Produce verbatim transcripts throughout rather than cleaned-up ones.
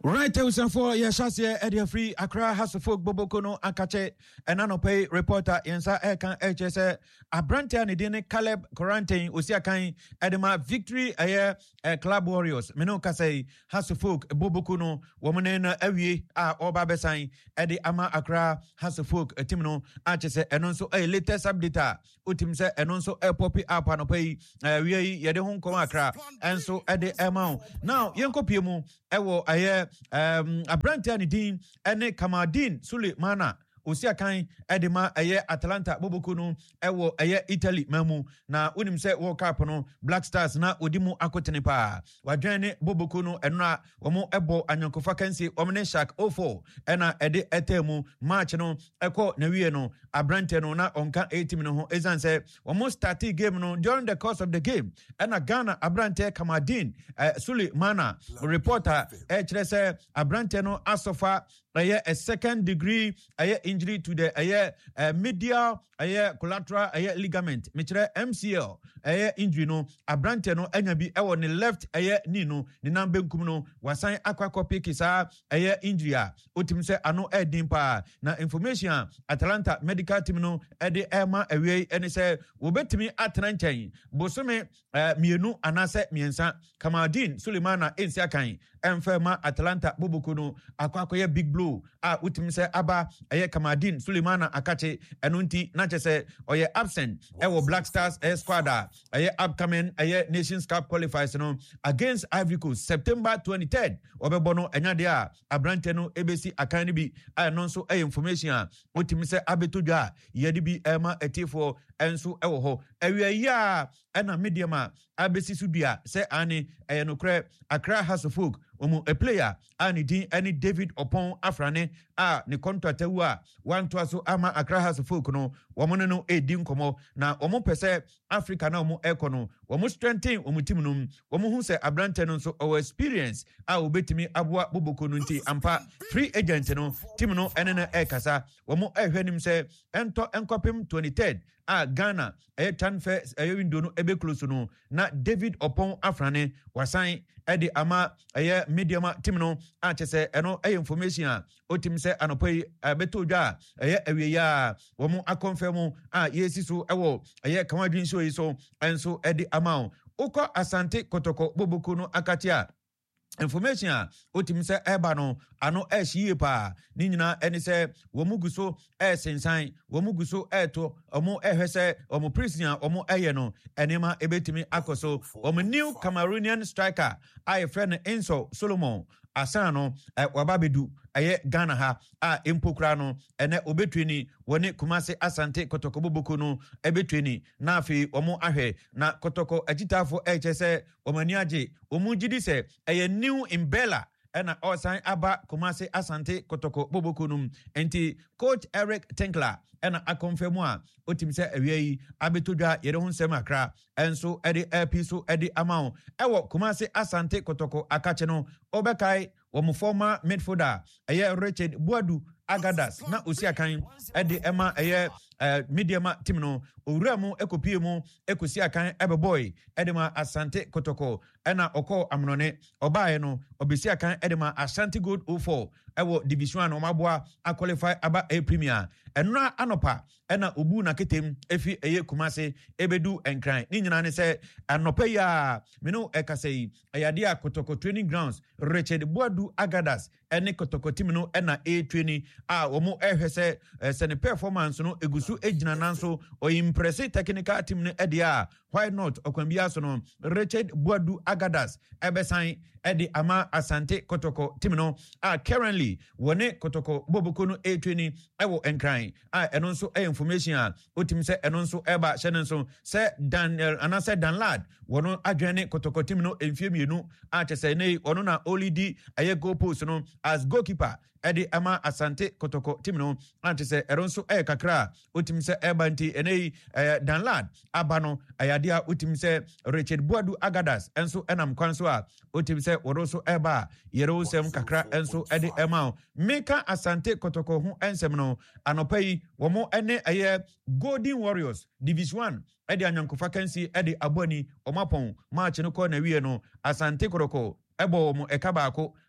Right, I was for Yashasya Edia Free Accra has a folk Bobokono Akache and Anope reporter Yansa Ekan H S A Abrante and Dine Caleb Quarantine Usiakai Edema Victory Air Club Warriors Menoka say has a folk Bobokono Womanena Evi A Obabesain Edi Ama Accra has a folk a Timno H S A and also a latest update Utimse and also a poppy up Anope we Yadehon Komakra and so at the amount now Yanko Piemu Ewo Aye Um, Abrante and Dean and Kamadin Suleimana Usiakai Edema Aye Atalanta Bobokuno Ewo Aye Italy Mamu na unim se World Cup no Black Stars na Odimu Akotenepa Wajane Bobokuno enra Wamo Ebo Anyankofa Kensi Omne Shak oh four ena ede etemu match no eko na wie no Abrante no na onka eighteen no ho ezan se wamo start game no during the course of the game ena Ghana Abrante Kamadin uh, Suleimana reporter e kire se Abrante no asofa aye a second degree aye injury to the aye uh, medial aye collateral aye ligament mechire M C L aye injury no Abrante no anya bi ewo ne left aye knee no ne nambe nkum no wasan akwakọ pikisa aye injury a otim se ano edin pa na information Atalanta medical team no ede ema awie ene se wobetimi atena nchen bosome uh, mienu anase miensa Kamadin Suleimana ensiakan emfema Atalanta bobokuno akwakoye big blue a utim se aba aye Kamadin Suleimana akache enunti na chese oye absent ewo Black Stars aye squad aye upcoming aye Nations Cup qualifiers no against Ivory Coast September twenty-third obebono enyade a Abrante no ebesi akani bi anonso aye information utim se abetodwa yedi bi ema etifo enso ewo ho ewie ya ena mediama abesi sudua se ani aye no kre Accra House of Folk omo a player ani din any David Opon Afrane a ne contract wa one to so ama Accra House of Folk no womo no edin komo na omo pese Africa na omo ekono womo strengthen omo team no womo hu se Abrante no so our experience a obetimi aboa boboko no nti ampa free agent no team no enena ekasa womo ehwenim se ento enkopim twenty-third a Ghana e transfer e window no ebe close no na David Opon Afrane wasan e de ama e medium team no a chese eno e information a otim se anopai betodwa e awie ya wo mo akonfirm a yesi so ewo e kawadwin so yi so enso e de ama ukọ Asante Kotoko Boboku no akatia information a otim se eba no ano e hie pa ni nyina eni se wo muguso e sensan wo muguso e to omo ehwese omo prisoner omo eye no enema ebetimi akoso omo new Cameroonian striker I friend Enso Solomon asano eh, wababedu aye Ghana ha a empokra no ene obetweni woni Kumasi Asante Kotoko Boboku no ebetweni na afi omo ahwe na Kotoko agitafo ehchese omani age omu gidi se eye new Imbela ena osan aba Kumasi Asante Kotoko Boboku no enti coach Eric Tinkler ena akonfirmu a otimse awie abetodwa yere hu nsem akra enso ede episo ede amount ewo Kumasi Asante Kotoko akache no obekai wo former midfielder eye Richard Buadu Agadas na Usiakan ede ema eye uh, medium team no owuramu ekopie mu ekosiakan ebeboy edema Asante Kotoko ena oko amnone obae no obesiakan edema Asante Gold oh four ewo division no maboa a qualify aba a premier enra anopa ena obu na ketem efi eye Kumasi ebedu enkran ni nyina ne se anopa ya meno ekasei ayade a Kotoko training grounds Richard Buadu Agadas ene Kotoko team no ena a training a womo ehwese sene performance no egusu ejina nanso o impressive technical team no edia why not okwambia so no Richard Buadu Agadas ebesan edi ama Asante Kotoko team no a currently wone Kotoko Boboku no a training ewo enkran a eno nso e information a otim se eno nso eba hye nso se Daniel anase Danlad wono adwene Kotoko team no emfie mienu a chese nei ono na olidi aye goal post no as goalkeeper edi ama Asante Kotoko team no ante se eronso e kakra otim se eba nti enei eh, Danlad abano ayadia otim se Richard Buadu Agadas enso enam kwanso a otim se woroso eba yero sem kakra enso edi ema meka Asante Kotoko hu ensem no anopai womo ene aye Golden Warriors Division one edi anyankofa kansi edi aboni omapon match no ko na wie no Asante Kotoko ebo mo ekabako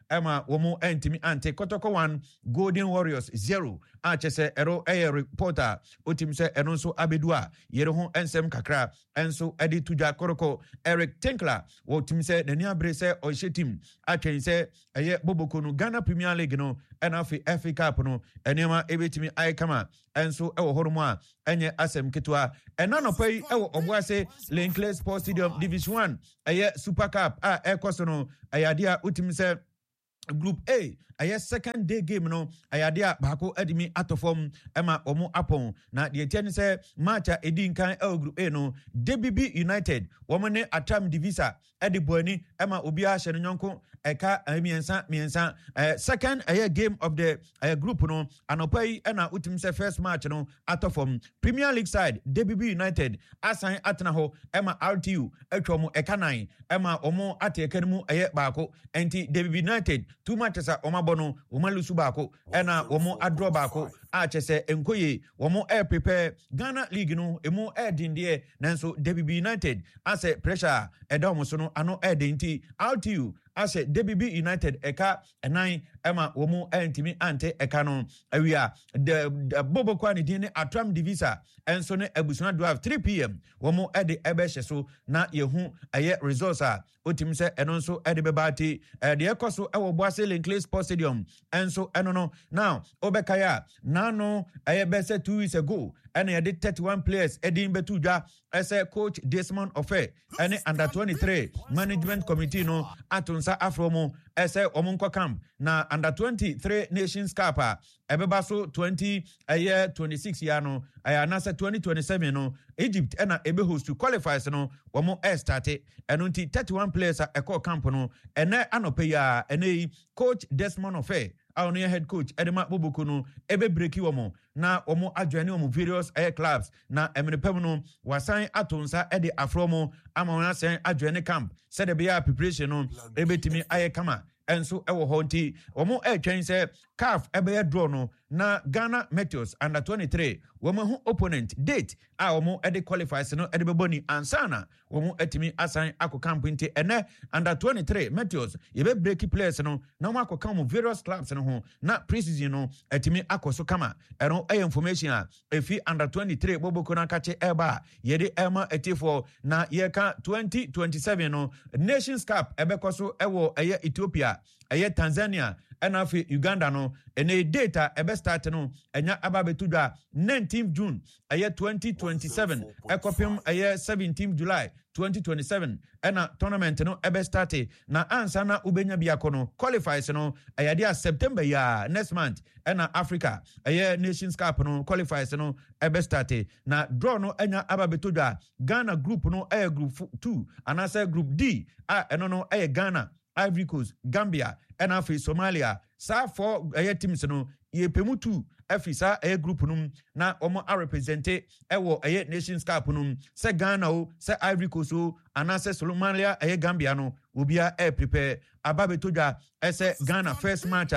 Emma Womo Entimi Ante Kotoko one Golden Warriors zero a chese ero eye reporter otim se eno nso abedua yere ho ensem kakra enso edi tuja koroko Eric Tinkler wotim se nani abre se ohyetim atwen se eye Boboko no Ghana Premier League no enafi F A Cup no enema ebetimi aikama enso ewo horomo a enye asem ketwa enanopai ewo oboase Lenkley Sports Stadium Division one eye Super Cup a ekoso no ayadia utim se Group A, a second day game no, ayadia bako edimi atofom ema omu apon na the ten say match a edin kan el Group A no, D B B United, womane atam divisa edi boani ema obia hye nyonko eka miensa miensa uh, second a game of the uh, group no anopai ena utim say first match no atofom Premier League side D B B United asan atena ho ema R T U etwomo eka nine ema omo atekanimu eye bako enti D B B United two matches a omabono omalusu bako ena omo adro bako a chese enkoye omo air prepare Ghana League no emu air dindie nanso D B B United ase pressure edomo so no ano air dinti R T U ase D B B United eka nine ema omo entimi ante eka no awia the Bobo kwani dine atram divisa enso ne abusuna drive three p m omo ede ebehye so na yehu aye results a otim se eno nso ede bebati e de ekoso ewo Boase Lenkley Sports Stadium enso eno no now obekaya nano aye bese two weeks ago ene yede thirty-one players edin betu dwa ese coach Desmond Ofe ene under twenty-three management committee no atunsa afromo ese omunko camp na under twenty-three Nations Cup ebeba so twenty aye twenty-six ya no aya nasa twenty twenty-seven no Egypt ena ebe host to qualifiers no womo air start eno nti thirty-one players a eko camp no ene anope ya ene coach Desmond Ofe our new head coach Edema Boboko no ebe breaki womo na womo adwane womo various air clubs na emenepem no wasan atonsa ede afromo ama wona sen adwane camp said the be preparation no ebe timi aye kama enso ewo honti womo e twen se C A F ebe draw no na Ghana Meteors under twenty-three womo hu opponent date a womo ede qualifiers no ede beboni ansana womo etimi asan akokam ente ene under twenty-three Meteors yebe breaki players no na womo akokam various clubs no ho na preseason no etimi akoso kama eno e information a efi under twenty-three Boboko na kache eba yede ema etifo na yeka twenty twenty-seven no Nations Cup ebe koso ewo eye Ethiopia eye Tanzania ena fi Uganda no ene data ebe start no enya ababetudwa nineteenth June eye twenty twenty-seven ekopim eye seventeenth July twenty twenty-seven ena tournament no ebe start na ansa na ubenya biako no qualifiers no eye dia September ya next month ena Africa eye Nations Cup no qualifiers no ebe start na draw no enya ababetudwa Ghana group no eye group two anasa group D a eno no eye Ghana, Ivory Coast, Gambia, and Afi Somalia. Sa for aye teams no ye pemutu afisa aye group num na omo a represente ewo aye Nations Cup num se Ghana o se Ivory Coast o anase Somalia aye Gambia no obia e prepare ababetoja ese Ghana first match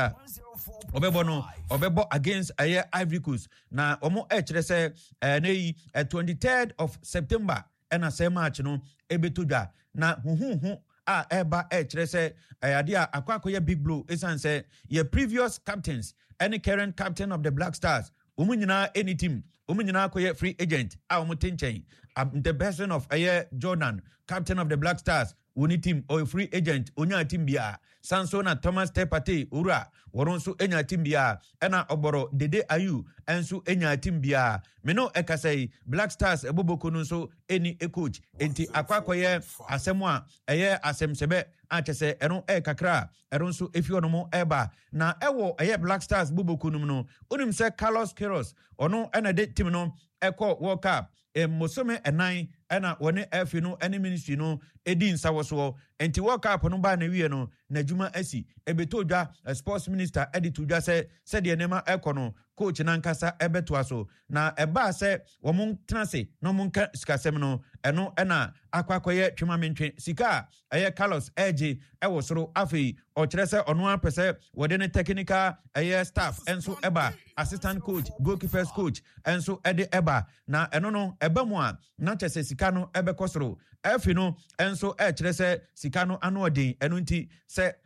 obebo no obebo against aye Ivory Coast na omo e kire se eh, nei twenty-third of September ena se match no ebetoja na huhu hu a eba e kire se ayadia akwakoye big blow esan se ye previous captains any current captain of the Black Stars umunyina any team umunyina koye free agent a umutenchen the person of aye Jordan captain of the Black Stars uni team or free agent onya team bia Sansona Thomas Tepate ura woronso enya team bia ena oboro Dede Ayu enso enya team bia meno ekasai Black Stars eboboko no so eni e coach enti akwakoye asemwa eye asemsebe atese eno e kakra eronso efio no eba na ewo eye Black Stars boboko no no onim se Carlos Queiroz ono ena de team no eko World Cup e mosome enan ena wone efi no ene ministry no edi nsawoso enti World Cup no ba na wie no na juma asi ebetodwa sports minister editodwa se se de nema ekono coach nankasa ebeto aso na eba se womon tenase no monka sikasem no eno ena akwakoye twemamentwe sika eye Carlos Eje ewo soro afei o kire se ono apese wode ne technical eye staff enso eba assistant coach goalkeepers coach enso ede eba na eno no eba mu a na chese sika no ebekosoro efi no enso e kire se sika no ano odin eno nti se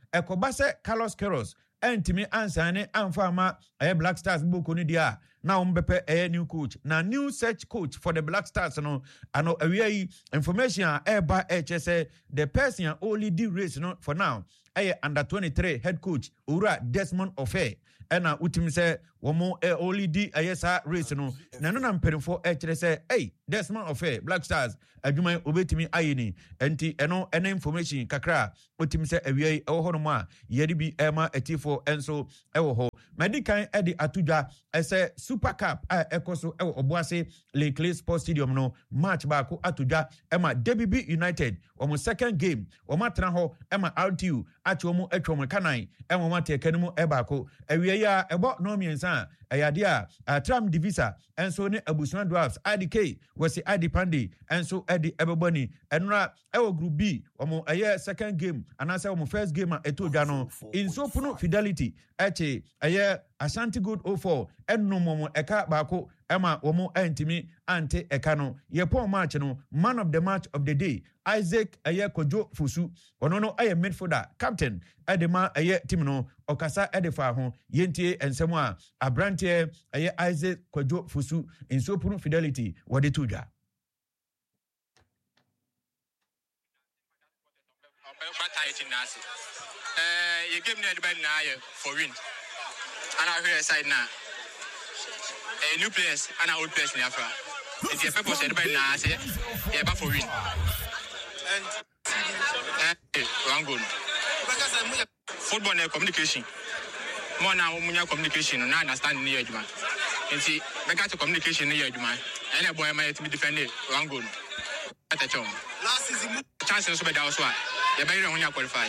ekobase Carlos Queiroz entimi ansane amfama eh Black Stars boko ni dia na ombepe eh new coach na new search coach for the Black Stars no ano awie information eh ba eh say the person only the race no for now eh under twenty-three head coach Ura Desmond Ofe ena utimi say womo eh only di eh sa race no na no na mperifo eh kire say hey Desmond Ofe Black Stars adwuma obetimi ayini enti eno ena information kakra utimi say awie ewo hono ma yedi bi ema etifo enso ewo ho medican edi atudwa ese Super Cup a ekoso ewo obuase Le Clay Sports Stadium no match baako atudwa ema D B B United omo second game omo tra ho ema R T U achi omo atwom kanan ema mate kanemu e baako awie ya ebo no miensa ayade a Tram Divisa enso ne Abusuan Dwarfs I D K wasi I D Pandi enso edi ebeboni enra ewo group B omo aye second game anase omo first game a etodwa no inso puno Fidelity eche aye Ashanti Good oh four enno momo eka baako ema womo entimi ante eka no ye pon match no man of the match of the day Isaac aye Kojo Fusu ono no aye midfielder captain edema aye team no okasa edefa ho yentie ensemo a abrante aye Isaac Kojo Fusu inso puno Fidelity wode tudwa eh you give me the bad na for win and I hear side now a new players and old players in Africa. It's your purpose and now say yeah but for win and eh one goal football and communication more now munya communication and understand near you man and see we got to communication near you man and a boy might be defended one goal at a chom last season chances so better also yeah better when you qualify.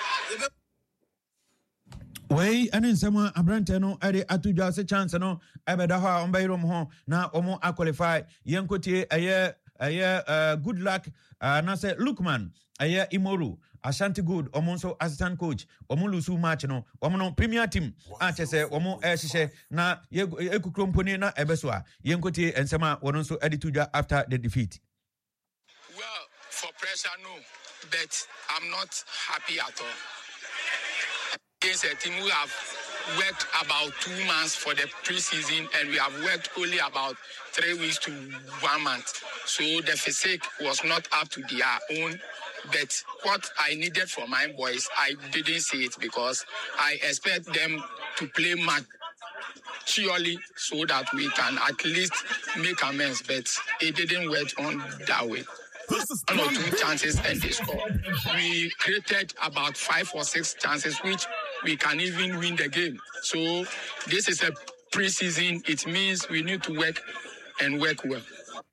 Wey ene nsema abrante no ede atudwa se chance no ebeda ho a ombayrom ho na omo qualify yenkotie eye eye uh, good luck uh, na se Lukman eye Imoru Ashanti Good omo so assistant coach omo lusu match no omo no premier team a chese omo e hihye na ekukromponi na ebeso a yenkotie ensema wono so ede tudwa after the defeat. Well, for pressure no, but I'm not happy at all. Against a team who have worked about two months for the preseason and we have worked only about three weeks to one month. So the physique was not up to their own. But what I needed from my boys, I didn't see it because I expect them to play maturely so that we can at least make amends. But it didn't work on that way. One or two chances and they scored. We created about five or six chances, which we can even win the game. So this is a preseason. It means we need to work and work well.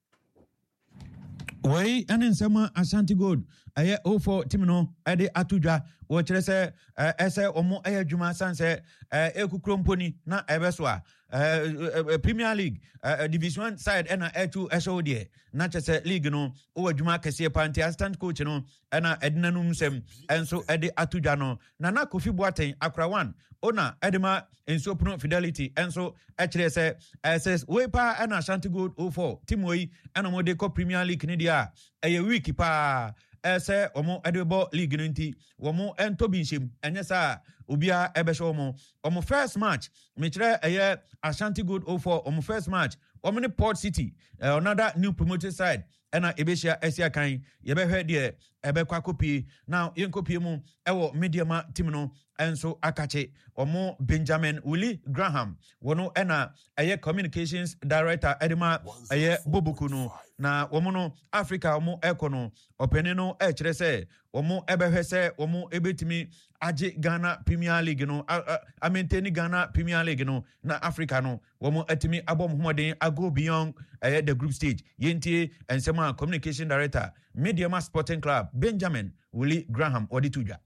Wey ene nsema Ashanti Gold aye oh four team no ede atudwa wo kire se ese omo aye adwuma sanse ekukromponi na ebeso a Premier League uh, Division one side ena etu esho de na chese league no o adwuma kese panti assistant coach no ena edinanum sem enso ede atudwa no na na Kofi Boateng akra one ona edema enso puno Fidelity enso ekire se ss we pa ena Ashanti Gold oh four team we ena mo de ko Premier League ni dia eye week pa ese omo edebo league no nti womo entobi nhyem enye sa obia ebehwe omo omo first match mekire eye Ashanti Good oh four omo first match omo ne Port City uh, another new promoted side ena ebehia esia kan yebehwe de ebekwa kopie now yenkopie mu ewo mediama team no enso akache omo Benjamin Willie Graham wono ena eye communications director edema eye Boboku no na womo no Africa omo ekono opene no e kire se omo ebehwe se omo ebetimi age Ghana Premier League no a maintain Ghana Premier League no na Africa no womo atimi abom homoden ago beyond eye the group stage yentie ensema communication director Mediama Sporting Club Benjamin Willie Graham oditudwa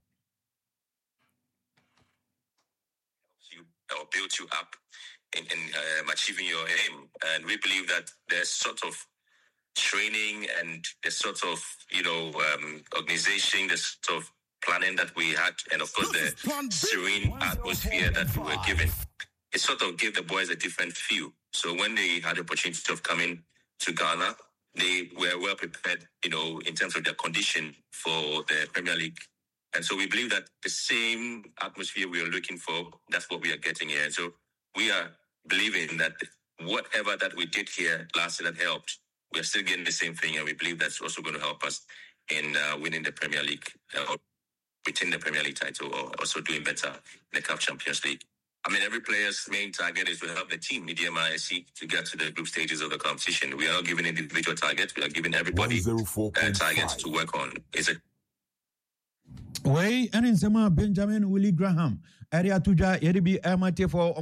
or build you up in, in um, achieving your aim. And we believe that there's sort of training and the sort of, you know, um, organization, the sort of planning that we had, and of course the serene atmosphere that we were given. It sort of gave the boys a different feel. So when they had the opportunity of coming to Ghana, they were well prepared, you know, in terms of their condition for the Premier League And so we believe that the same atmosphere we are looking for, that's what we are getting here. And so we are believing that whatever that we did here last year that helped, we are still getting the same thing. And we believe that's also going to help us in uh, winning the Premier League, uh, or retaining the Premier League title, or also doing better in the Cup Champions League. I mean, every player's main target is to help the team, Media M I C, to get to the group stages of the competition. We are not giving individual targets. We are giving everybody uh, targets to work on. It's a Way and in Sama Benjamin Willie Graham, area Tuja, Yeribi Amate for